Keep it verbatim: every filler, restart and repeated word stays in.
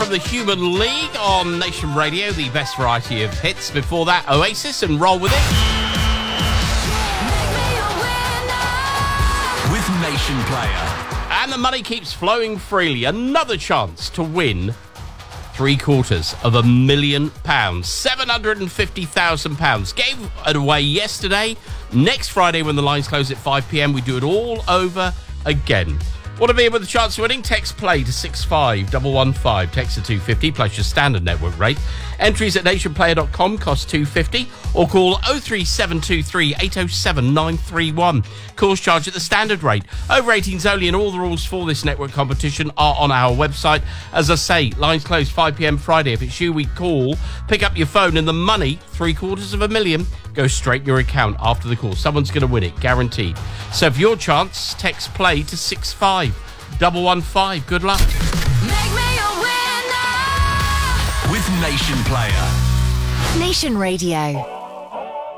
from the Human League on Nation Radio, the best variety of hits. Before that, Oasis and Roll With It. With Nation Player. And the money keeps flowing freely. Another chance to win three quarters of a million pounds. seven hundred fifty thousand pounds. Gave it away yesterday. Next Friday when the lines close at five p.m, we do it all over again. Want to be in with a chance of winning? Text play to six five one one five. Text to two fifty plus your standard network rate. Entries at nation player dot com cost two fifty or call oh three seven two three eight oh seven nine three one. Calls charged at the standard rate. Over eighteens only, and all the rules for this network competition are on our website. As I say, lines close five p.m. Friday. If it's you, we call, pick up your phone, and the money, three quarters of a million, goes straight in your account after the call. Someone's going to win it, guaranteed. So for your chance, text play to six five one one five. Good luck. Make me a winner with Nation Player. Nation Radio.